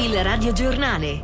Il radiogiornale.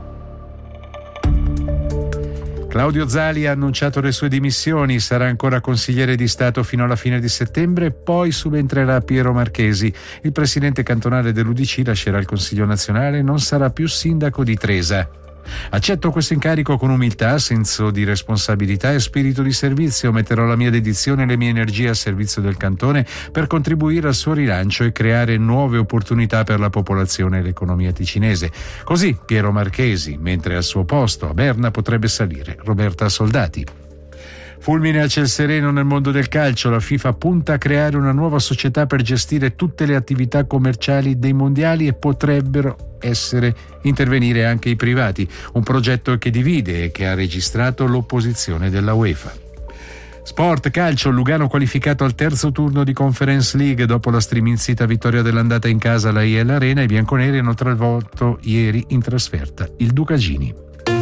Claudio Zali ha annunciato le sue dimissioni, sarà ancora consigliere di Stato fino alla fine di settembre, poi subentrerà Piero Marchesi. Il presidente cantonale dell'UDC lascerà il Consiglio nazionale e non sarà più sindaco di Tresa. Accetto questo incarico con umiltà, senso di responsabilità e spirito di servizio. Metterò la mia dedizione e le mie energie a servizio del cantone per contribuire al suo rilancio e creare nuove opportunità per la popolazione e l'economia ticinese. Così Piero Marchesi, mentre al suo posto a Berna potrebbe salire Roberta Soldati. Fulmine a ciel sereno nel mondo del calcio, la FIFA punta a creare una nuova società per gestire tutte le attività commerciali dei mondiali e potrebbero intervenire anche i privati, un progetto che divide e che ha registrato l'opposizione della UEFA. Sport, calcio, Lugano qualificato al terzo turno di Conference League dopo la striminzita vittoria dell'andata in casa alla IL Arena. I bianconeri hanno travolto ieri in trasferta il Ducagini.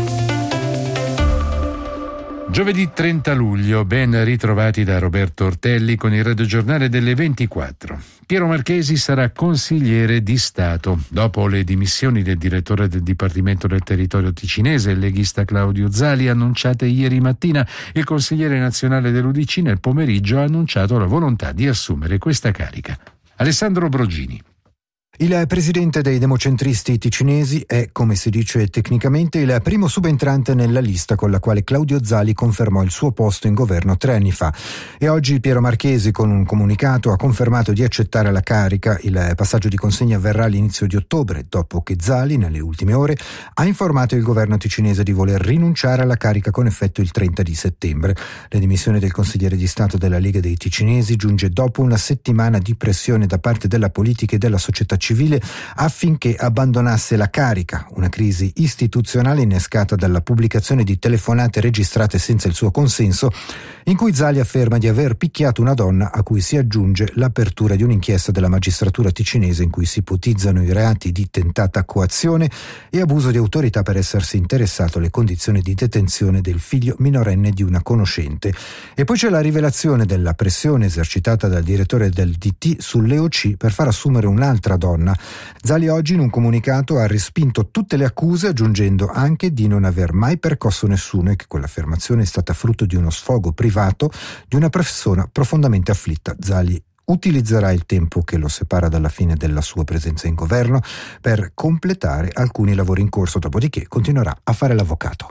Giovedì 30 luglio, ben ritrovati da Roberto Ortelli con il radiogiornale delle 24. Piero Marchesi sarà consigliere di Stato. Dopo le dimissioni del direttore del Dipartimento del Territorio ticinese, il leghista Claudio Zali, annunciate ieri mattina, il consigliere nazionale dell'UDC nel pomeriggio ha annunciato la volontà di assumere questa carica. Alessandro Brogini. Il presidente dei democentristi ticinesi è, come si dice tecnicamente, il primo subentrante nella lista con la quale Claudio Zali confermò il suo posto in governo 3 anni fa. E oggi Piero Marchesi, con un comunicato, ha confermato di accettare la carica. Il passaggio di consegna avverrà all'inizio di ottobre, dopo che Zali, nelle ultime ore, ha informato il governo ticinese di voler rinunciare alla carica con effetto il 30 di settembre. Le dimissioni del consigliere di Stato della Lega dei Ticinesi giunge dopo una settimana di pressione da parte della politica e della società civile affinché abbandonasse la carica, una crisi istituzionale innescata dalla pubblicazione di telefonate registrate senza il suo consenso, in cui Zali afferma di aver picchiato una donna, a cui si aggiunge l'apertura di un'inchiesta della magistratura ticinese in cui si ipotizzano i reati di tentata coazione e abuso di autorità per essersi interessato alle condizioni di detenzione del figlio minorenne di una conoscente. E poi c'è la rivelazione della pressione esercitata dal direttore del DT sull'EOC per far assumere un'altra donna. Zali oggi in un comunicato ha respinto tutte le accuse, aggiungendo anche di non aver mai percosso nessuno e che quell'affermazione è stata frutto di uno sfogo privato di una persona profondamente afflitta. Zali utilizzerà il tempo che lo separa dalla fine della sua presenza in governo per completare alcuni lavori in corso, dopodiché continuerà a fare l'avvocato.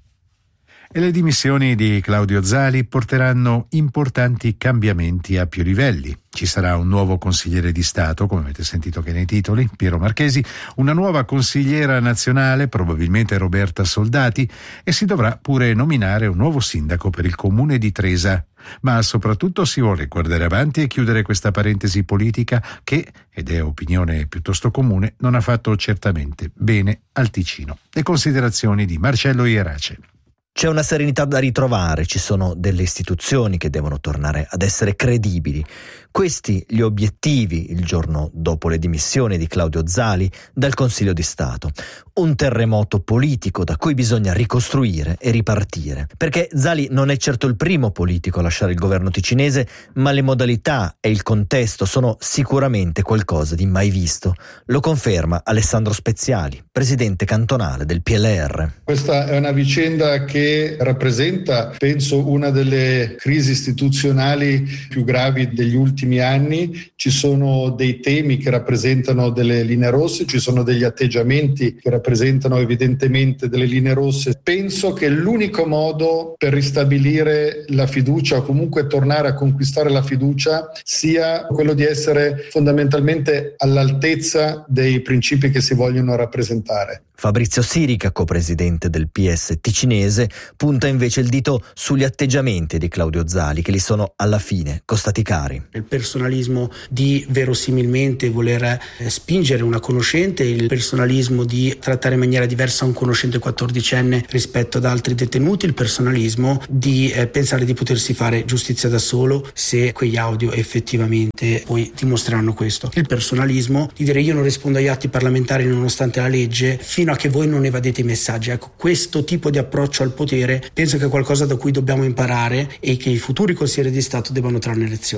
E le dimissioni di Claudio Zali porteranno importanti cambiamenti a più livelli. Ci sarà un nuovo consigliere di Stato, come avete sentito anche nei titoli, Piero Marchesi, una nuova consigliera nazionale, probabilmente Roberta Soldati, e si dovrà pure nominare un nuovo sindaco per il comune di Tresa. Ma soprattutto si vuole guardare avanti e chiudere questa parentesi politica che, ed è opinione piuttosto comune, non ha fatto certamente bene al Ticino. Le considerazioni di Marcello Ierace. C'è una serenità da ritrovare, ci sono delle istituzioni che devono tornare ad essere credibili. Questi gli obiettivi il giorno dopo le dimissioni di Claudio Zali dal Consiglio di Stato. Un terremoto politico da cui bisogna ricostruire e ripartire. Perché Zali non è certo il primo politico a lasciare il governo ticinese, ma le modalità e il contesto sono sicuramente qualcosa di mai visto. Lo conferma Alessandro Speziali, presidente cantonale del PLR. Questa è una vicenda che rappresenta, penso, una delle crisi istituzionali più gravi degli ultimi anni. Ci sono dei temi che rappresentano delle linee rosse, ci sono degli atteggiamenti che rappresentano evidentemente delle linee rosse. Penso che l'unico modo per ristabilire la fiducia o comunque tornare a conquistare la fiducia sia quello di essere fondamentalmente all'altezza dei principi che si vogliono rappresentare. Fabrizio Sirica, copresidente del PS ticinese, punta invece il dito sugli atteggiamenti di Claudio Zali, che gli sono alla fine costati cari. Il personalismo di verosimilmente voler spingere una conoscente, il personalismo di trattare in maniera diversa un conoscente 14enne rispetto ad altri detenuti, il personalismo di pensare di potersi fare giustizia da solo se quegli audio effettivamente poi dimostreranno questo. Il personalismo di dire io non rispondo agli atti parlamentari nonostante la legge fino a che voi non evadete i messaggi. Ecco, questo tipo di approccio al potere penso che è qualcosa da cui dobbiamo imparare e che i futuri consiglieri di Stato debbano trarne lezione.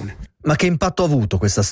Ma che impatto ha avuto questa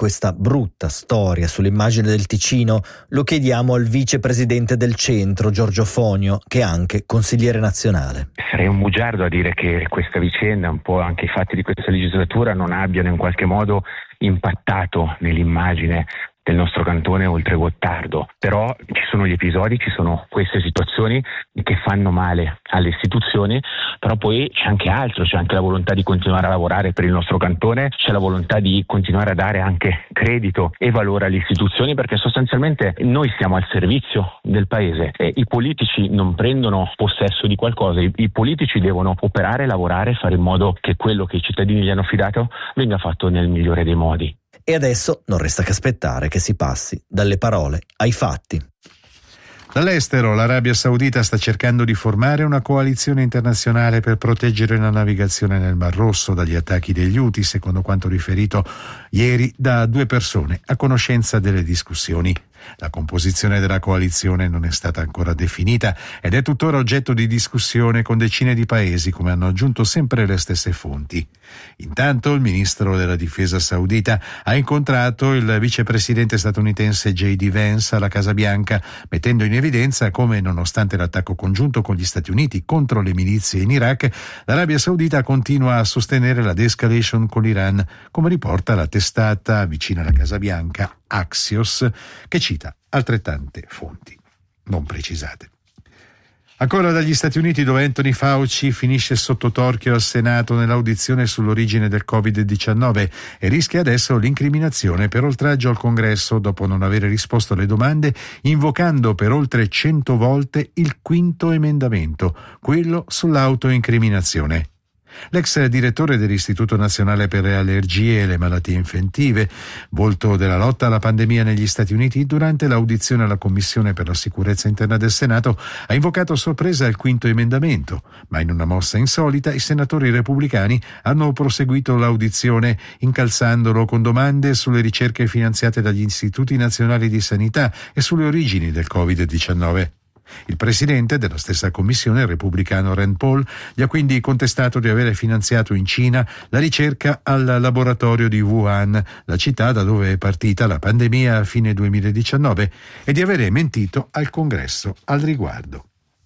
brutta storia sull'immagine del Ticino? Lo chiediamo al vicepresidente del centro, Giorgio Fonio, che è anche consigliere nazionale. Sarei un bugiardo a dire che questa vicenda, un po' anche i fatti di questa legislatura, non abbiano in qualche modo impattato nell'immagine del nostro cantone oltre Gottardo. Però ci sono gli episodi, ci sono queste situazioni che fanno male alle istituzioni, però poi c'è anche altro, c'è anche la volontà di continuare a lavorare per il nostro cantone, c'è la volontà di continuare a dare anche credito e valore alle istituzioni, perché sostanzialmente noi siamo al servizio del paese e i politici non prendono possesso di qualcosa, i politici devono operare, lavorare, fare in modo che quello che i cittadini gli hanno affidato venga fatto nel migliore dei modi. E adesso non resta che aspettare che si passi dalle parole ai fatti. Dall'estero, l'Arabia Saudita sta cercando di formare una coalizione internazionale per proteggere la navigazione nel Mar Rosso dagli attacchi degli Houthi, secondo quanto riferito ieri da 2 persone a conoscenza delle discussioni. La composizione della coalizione non è stata ancora definita ed è tuttora oggetto di discussione con decine di paesi, come hanno aggiunto sempre le stesse fonti. Intanto il ministro della difesa saudita ha incontrato il vicepresidente statunitense J.D. Vance alla Casa Bianca, mettendo in evidenza come, nonostante l'attacco congiunto con gli Stati Uniti contro le milizie in Iraq, l'Arabia Saudita continua a sostenere la de-escalation con l'Iran, come riporta la testata vicina alla Casa Bianca Axios, che cita altrettante fonti non precisate. Ancora dagli Stati Uniti, dove Anthony Fauci finisce sotto torchio al Senato nell'audizione sull'origine del Covid-19 e rischia adesso l'incriminazione per oltraggio al Congresso dopo non aver risposto alle domande, invocando per oltre 100 volte il 5º emendamento, quello sull'autoincriminazione. L'ex direttore dell'Istituto Nazionale per le Allergie e le Malattie Infettive, volto della lotta alla pandemia negli Stati Uniti, durante l'audizione alla Commissione per la Sicurezza Interna del Senato ha invocato a sorpresa il 5º emendamento, ma in una mossa insolita i senatori repubblicani hanno proseguito l'audizione incalzandolo con domande sulle ricerche finanziate dagli Istituti Nazionali di Sanità e sulle origini del Covid-19. Il presidente della stessa commissione, il repubblicano Rand Paul, gli ha quindi contestato di avere finanziato in Cina la ricerca al laboratorio di Wuhan, la città da dove è partita la pandemia a fine 2019, e di avere mentito al Congresso al riguardo.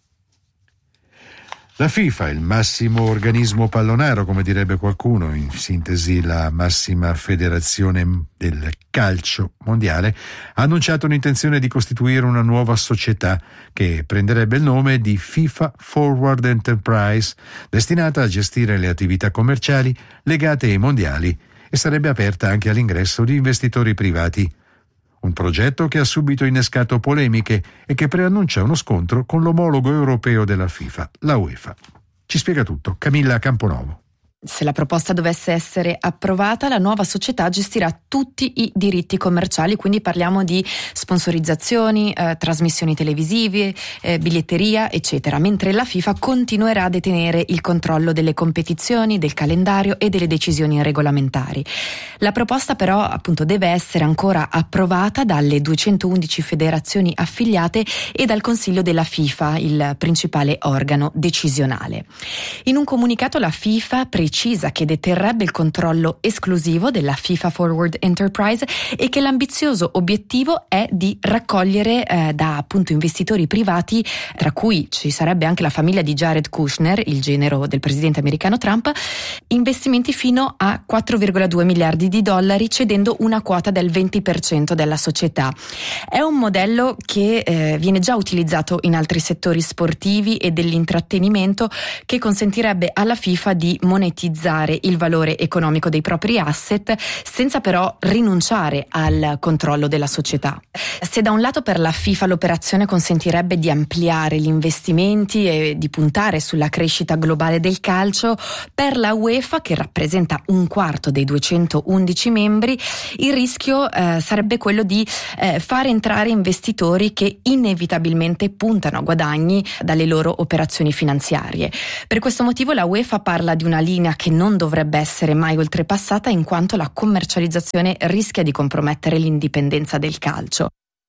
La FIFA, il massimo organismo pallonaro, come direbbe qualcuno, in sintesi la massima federazione del calcio mondiale, ha annunciato l'intenzione di costituire una nuova società che prenderebbe il nome di FIFA Forward Enterprise, destinata a gestire le attività commerciali legate ai mondiali e sarebbe aperta anche all'ingresso di investitori privati. Un progetto che ha subito innescato polemiche e che preannuncia uno scontro con l'omologo europeo della FIFA, la UEFA. Ci spiega tutto Camilla Camponovo. Se la proposta dovesse essere approvata, la nuova società gestirà tutti i diritti commerciali, quindi parliamo di sponsorizzazioni, trasmissioni televisive, biglietteria, eccetera, mentre la FIFA continuerà a detenere il controllo delle competizioni, del calendario e delle decisioni regolamentari. La proposta però appunto deve essere ancora approvata dalle 211 federazioni affiliate e dal Consiglio della FIFA, il principale organo decisionale. In un comunicato la FIFA precisa che deterrebbe il controllo esclusivo della FIFA Forward Enterprise e che l'ambizioso obiettivo è di raccogliere da appunto investitori privati, tra cui ci sarebbe anche la famiglia di Jared Kushner, il genero del presidente americano Trump, investimenti fino a 4,2 miliardi di dollari, cedendo una quota del 20% della società. È un modello che viene già utilizzato in altri settori sportivi e dell'intrattenimento, che consentirebbe alla FIFA di monetizzare il valore economico dei propri asset senza però rinunciare al controllo della società. Se da un lato per la FIFA l'operazione consentirebbe di ampliare gli investimenti e di puntare sulla crescita globale del calcio, per la UEFA, che rappresenta un quarto dei 211 membri, il rischio sarebbe quello di fare entrare investitori che inevitabilmente puntano a guadagni dalle loro operazioni finanziarie. Per questo motivo la UEFA parla di una linea che non dovrebbe essere mai oltrepassata, in quanto la commercializzazione rischia di compromettere l'indipendenza del calcio.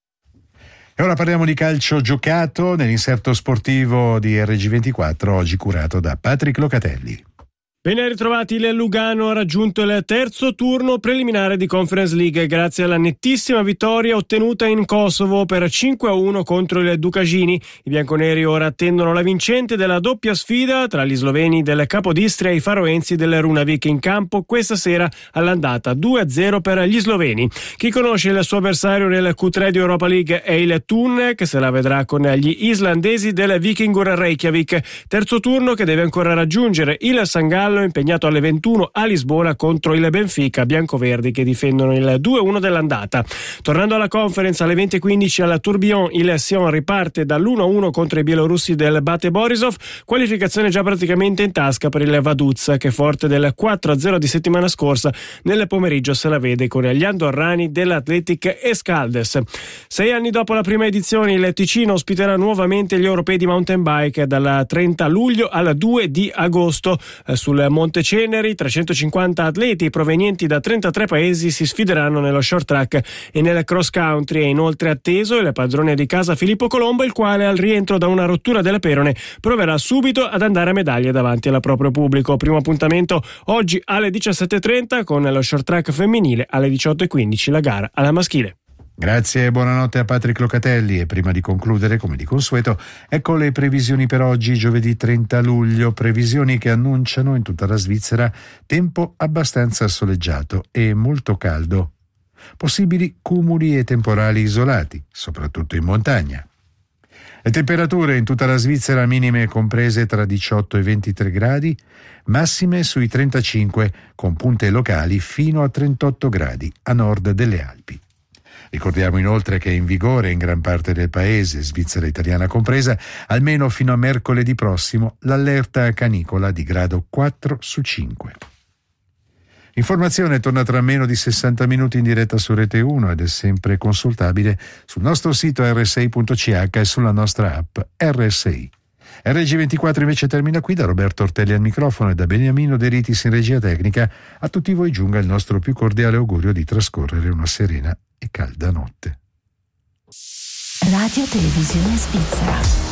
E ora parliamo di calcio giocato nell'inserto sportivo di RG24, oggi curato da Patrick Locatelli. Ben ritrovati, il Lugano ha raggiunto il terzo turno preliminare di Conference League grazie alla nettissima vittoria ottenuta in Kosovo per 5-1 contro il Dukagini. I bianconeri ora attendono la vincente della doppia sfida tra gli sloveni del Capodistria e i faroensi del Runavik in campo questa sera all'andata 2-0 per gli sloveni. Chi conosce il suo avversario nel Q3 di Europa League è il Thun, che se la vedrà con gli islandesi del Vikingur Reykjavik. Terzo turno che deve ancora raggiungere il San Gallo, impegnato alle 21 a Lisbona contro il Benfica, biancoverdi che difendono il 2-1 dell'andata. Tornando alla Conference, alle 20:15 al Tourbillon il Sion riparte dall'1-1 contro i bielorussi del Bate Borisov, qualificazione già praticamente in tasca per il Vaduz, che forte del 4-0 di settimana scorsa nel pomeriggio se la vede con gli andorrani dell'Athletic Escaldes. 6 anni dopo la prima edizione il Ticino ospiterà nuovamente gli europei di mountain bike dal 30 luglio al 2 di agosto. Sul Monte Ceneri 350 atleti provenienti da 33 paesi si sfideranno nello short track e nel cross country. È inoltre atteso il padrone di casa Filippo Colombo, il quale al rientro da una rottura della perone proverà subito ad andare a medaglie davanti al proprio pubblico. Primo appuntamento oggi alle 17:30 con lo short track femminile, alle 18:15 la gara alla maschile. Grazie e buonanotte a Patrick Locatelli. E prima di concludere, come di consueto, ecco le previsioni per oggi, giovedì 30 luglio. Previsioni che annunciano in tutta la Svizzera tempo abbastanza soleggiato e molto caldo. Possibili cumuli e temporali isolati, soprattutto in montagna. Le temperature in tutta la Svizzera minime comprese tra 18 e 23 gradi, massime sui 35, con punte locali fino a 38 gradi a nord delle Alpi. Ricordiamo inoltre che è in vigore in gran parte del paese, Svizzera italiana compresa, almeno fino a mercoledì prossimo, l'allerta canicola di grado 4 su 5. L'informazione torna tra meno di 60 minuti in diretta su Rete 1 ed è sempre consultabile sul nostro sito rsei.ch e sulla nostra app RSI. RG24 invece termina qui. Da Roberto Ortelli al microfono e da Beniamino De Ritis in regia tecnica. A tutti voi giunga il nostro più cordiale augurio di trascorrere una serena e calda notte. Radio Televisione Svizzera.